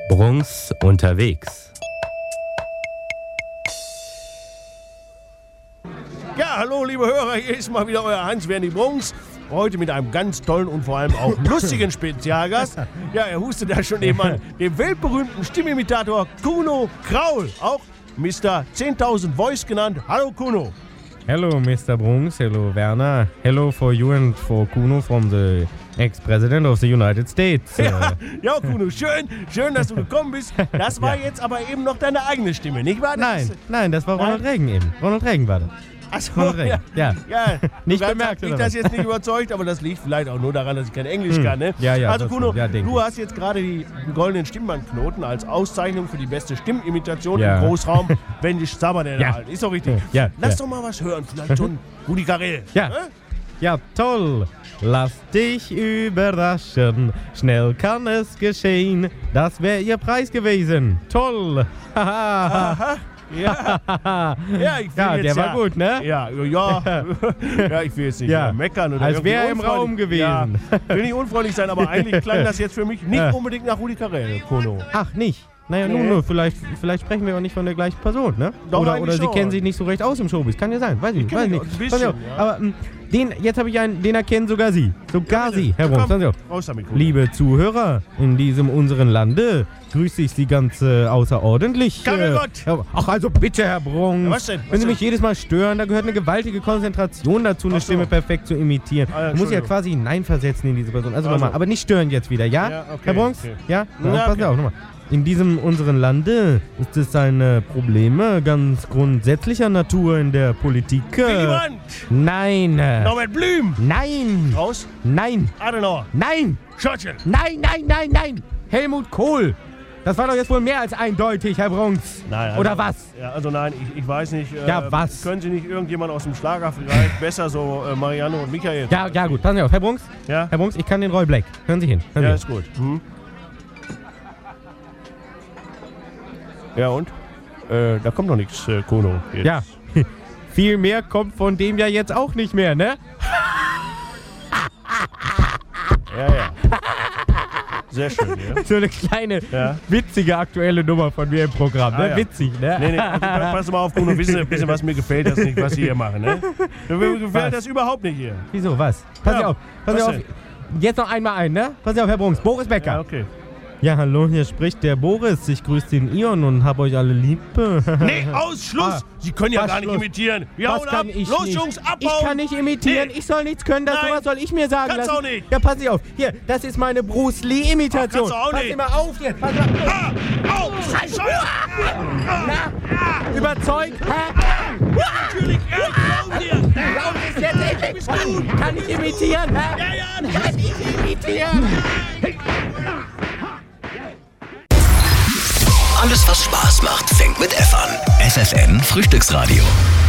Bruns unterwegs. Ja, hallo liebe Hörer, hier ist mal wieder euer Hans-Werni Bruns. Heute mit einem ganz tollen und vor allem auch lustigen Spezialgast. Ja, er hustet ja schon eben an, dem weltberühmten Stimmimitator Kuno Kraul, auch Mr. 10.000 Voice genannt. Hallo Kuno. Hello, Mr. Bruns. Hello, Werner. Hello for you and for Kuno from the ex-president of the United States. Ja, Kuno, schön, dass du gekommen bist. Das war jetzt aber eben noch deine eigene Stimme, nicht wahr? Nein, das war Ronald Reagan eben. Ronald Reagan war das. Achso, ja. Nicht bemerkt, oder? Mich das jetzt nicht überzeugt, aber das liegt vielleicht auch nur daran, dass ich kein Englisch kann, ne? Ja, also Kuno, ja, du hast jetzt gerade die goldenen Stimmbandknoten als Auszeichnung für die beste Stimmimitation im Großraum Wendisch Zabern erhalten. Ist doch richtig. Ja, Lass doch mal was hören, vielleicht schon Rudi Carrell. Ja. Ne? Ja, toll. Lass dich überraschen. Schnell kann es geschehen. Das wäre ihr Preis gewesen. Toll. Aha. Ja, ich will jetzt der war gut, ne? Ja, ich will jetzt nicht meckern oder als wäre er im Raum gewesen. Ja, will nicht unfreundlich sein, aber eigentlich klang das jetzt für mich nicht unbedingt nach Rudi Carrell, Kuno. Ach, nicht? Naja, nun, vielleicht sprechen wir auch nicht von der gleichen Person, ne? Doch, oder sie kennen sich nicht so recht aus im Showbiz. Kann ja sein, weiß ich nicht. Ein bisschen, aber jetzt habe ich einen, den erkennen sogar Sie. Sogar Sie, Herr Bruns. Raus damit, Kuno. Liebe Zuhörer in diesem unseren Lande, grüße ich Sie ganz außerordentlich. Ach, also bitte, Herr Bruns. Was denn? Wenn Sie mich jedes Mal stören, da gehört eine gewaltige Konzentration dazu, eine Stimme perfekt zu imitieren. Man muss ja quasi hineinversetzen in diese Person. Also nochmal, aber nicht stören jetzt wieder, ja? Okay, Herr Bruns? Okay. Ja? Pass auf, nochmal. In diesem unseren Lande ist es ein Probleme ganz grundsätzlicher Natur in der Politik. Willy Brandt! Nein! Norbert Blüm! Nein! Raus! Nein! Adenauer! Nein! Churchill! Nein! Helmut Kohl! Das war doch jetzt wohl mehr als eindeutig, Herr Bruns. Nein, also, oder was? Ja, also nein, ich weiß nicht. Was? Können Sie nicht irgendjemand aus dem Schlager vielleicht besser, so Marianne und Michael? Ja, gut, passen Sie auf. Herr Bruns? Ja? Herr Bruns, ich kann den Roy Black. Hören Sie hin. Ist gut. Ja, und? Da kommt noch nichts, Kuno. Jetzt. Ja, viel mehr kommt von dem ja jetzt auch nicht mehr, ne? Ja. Sehr schön, ja. So eine kleine, witzige aktuelle Nummer von mir im Programm, ne? Ja. Witzig, ne? Nee, also, pass mal auf, Kuno, bisschen was mir gefällt das nicht, was Sie hier machen, ne? Mir gefällt das überhaupt nicht hier. Wieso, was? Pass auf. Jetzt noch einmal ein, ne? Pass auf, Herr Bruns. Boris Becker. Ja, okay. Ja, hallo, hier spricht der Boris. Ich grüße den Ion und hab euch alle lieb. Nee, Schluss! Sie können ja gar nicht imitieren. Wir hauen ab. Los, Jungs, abbauen! Ich kann nicht imitieren. Nee. Ich soll nichts können. Was soll ich mir sagen lassen? Kannst auch nicht. Ja, pass auf. Hier, das ist meine Bruce Lee-Imitation. Kannst du auch nicht. Pass immer auf jetzt. Pass auf. Scheiße! Na, überzeugt? Natürlich, glauben dir! Glauben Sie es jetzt endlich? Kann ich imitieren? Ja, kann ich imitieren? Alles, was Spaß macht, fängt mit F an. FFN Frühstücksradio.